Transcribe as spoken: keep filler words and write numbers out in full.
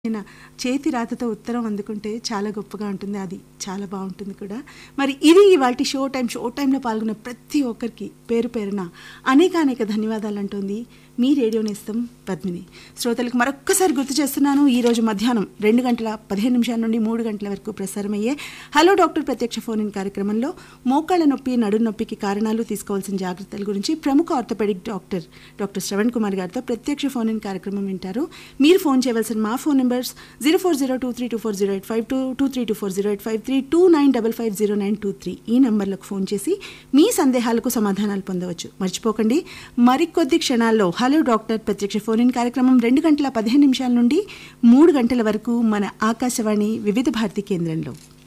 ఆయన చేతి రాతతో ఉత్తరం అందుకుంటే చాలా గొప్పగా ఉంటుంది. అది చాలా బాగుంటుంది కూడా. మరి ఇది ఇవాల్టి షో టైం. షో టైంలో పాల్గొన్న ప్రతి ఒక్కరికి పేరు పేరున అనేక అనేక ధన్యవాదాలు అంటోంది మీ రేడియో నేస్తం పద్మిని. శ్రోతలకు మరొక్కసారి గుర్తు చేస్తున్నాను, ఈరోజు మధ్యాహ్నం రెండు గంటల పదిహేను నిమిషాల నుండి మూడు గంటల వరకు ప్రసారమయ్యే హలో డాక్టర్ ప్రత్యక్ష ఫోన్ ఇన్ కార్యక్రమంలో మోకాళ్ళ నొప్పి, నడుం నొప్పికి కారణాలు, తీసుకోవాల్సిన జాగ్రత్తల గురించి ప్రముఖ orthopaedic doctor doctor Shravan Kumar గారితో ప్రత్యక్ష ఫోన్ ఇన్ కార్యక్రమం వింటారు. మీరు ఫోన్ చేయవలసిన మా phone numbers zero four zero two three two four zero eight five two two three two four zero eight five three two nine double five zero nine two three ఈ నంబర్లకు phone చేసి మీ సందేహాలకు సమాధానాలు పొందవచ్చు. మర్చిపోకండి, మరికొద్ది క్షణాల్లో హలో డాక్టర్ ప్రత్యక్ష phone in కార్యక్రమం రెండు గంటల పదిహేను నిమిషాల నుండి మూడు గంటల వరకు మన ఆకాశవాణి వివిధ భారతి కేంద్రంలో.